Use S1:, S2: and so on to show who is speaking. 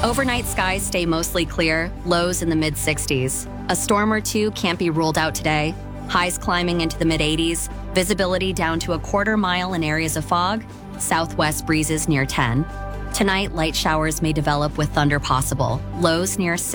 S1: Overnight skies stay mostly clear, lows in the mid-60s. A storm or two can't be ruled out today. Highs climbing into the mid-80s, visibility down to a quarter mile in areas of fog, southwest breezes near 10. Tonight, light showers may develop with thunder possible, lows near 6.